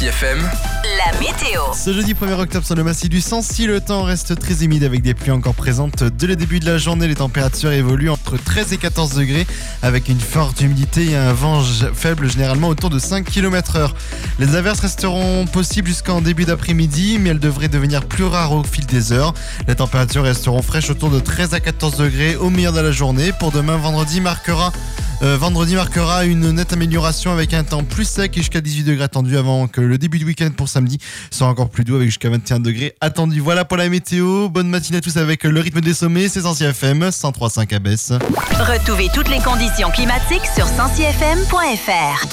Sensi FM, la météo. Ce jeudi 1er octobre sur le massif du Sancy, le temps reste très humide avec des pluies encore présentes dès le début de la journée. Les températures évoluent entre 13 et 14 degrés avec une forte humidité et un vent faible généralement autour de 5 km/h. Les averses resteront possibles jusqu'en début d'après-midi, mais elles devraient devenir plus rares au fil des heures. Les températures resteront fraîches autour de 13 à 14 degrés au meilleur de la journée. Pour demain, vendredi marquera une nette amélioration avec un temps plus sec et jusqu'à 18 degrés attendus avant que le début du week-end pour samedi soit encore plus doux avec jusqu'à 21 degrés attendus. Voilà pour la météo. Bonne matinée à tous avec le rythme des sommets. C'est Sensi FM 103.5 à Besse. Retrouvez toutes les conditions climatiques sur sensifm.fr.